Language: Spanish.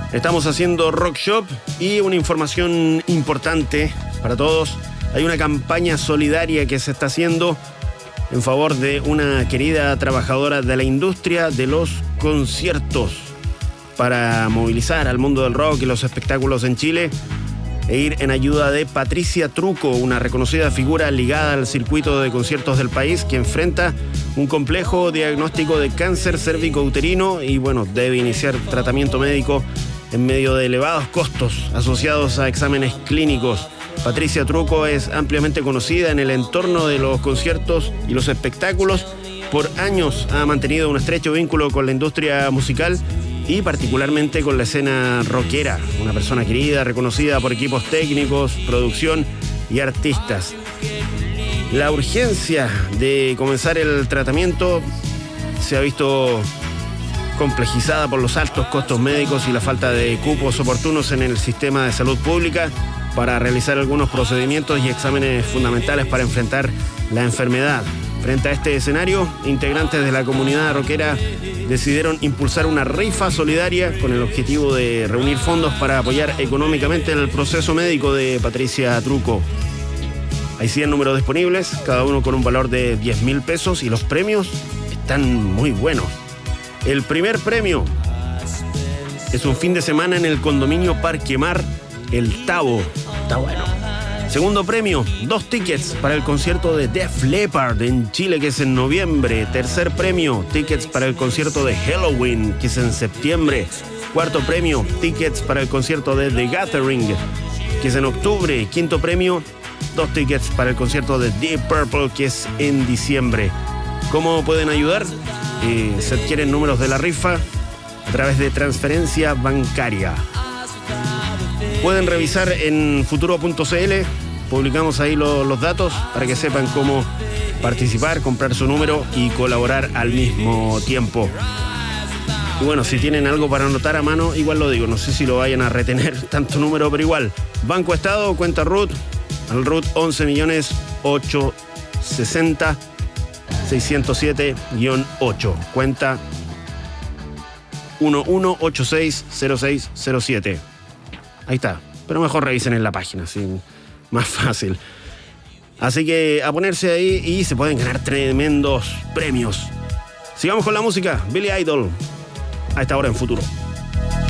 Estamos haciendo Rock Shop y una información importante para todos. Hay una campaña solidaria que se está haciendo en favor de una querida trabajadora de la industria de los conciertos para movilizar al mundo del rock y los espectáculos en Chile e ir en ayuda de Patricia Truco, una reconocida figura ligada al circuito de conciertos del país que enfrenta un complejo diagnóstico de cáncer cérvico-uterino y debe iniciar tratamiento médico en medio de elevados costos asociados a exámenes clínicos. Patricia Truco es ampliamente conocida en el entorno de los conciertos y los espectáculos. Por años ha mantenido un estrecho vínculo con la industria musical y particularmente con la escena rockera. Una persona querida, reconocida por equipos técnicos, producción y artistas. La urgencia de comenzar el tratamiento se ha visto complejizada por los altos costos médicos y la falta de cupos oportunos en el sistema de salud pública para realizar algunos procedimientos y exámenes fundamentales para enfrentar la enfermedad. Frente a este escenario, integrantes de la comunidad rockera decidieron impulsar una rifa solidaria con el objetivo de reunir fondos para apoyar económicamente el proceso médico de Patricia Truco. Hay 100 números disponibles, cada uno con un valor de 10.000 pesos y los premios están muy buenos. El primer premio es un fin de semana en el condominio Parque Mar, El Tabo. Está bueno. Segundo premio, 2 tickets para el concierto de Def Leppard en Chile, que es en noviembre. Tercer premio, tickets para el concierto de Halloween, que es en septiembre. Cuarto premio, tickets para el concierto de The Gathering, que es en octubre. Quinto premio, 2 tickets para el concierto de Deep Purple, que es en diciembre. ¿Cómo pueden ayudar? Se adquieren números de la rifa a través de transferencia bancaria. Pueden revisar en futuro.cl, publicamos ahí los datos para que sepan cómo participar, comprar su número y colaborar al mismo tiempo. Y si tienen algo para anotar a mano, igual lo digo, no sé si lo vayan a retener tanto número, pero igual. Banco Estado, cuenta RUT, al RUT 11.860.607-8, cuenta 11860607. Ahí está, pero mejor revisen en la página, así más fácil. Así que a ponerse ahí y se pueden ganar tremendos premios. Sigamos con la música. Billy Idol, a esta hora en Futuro.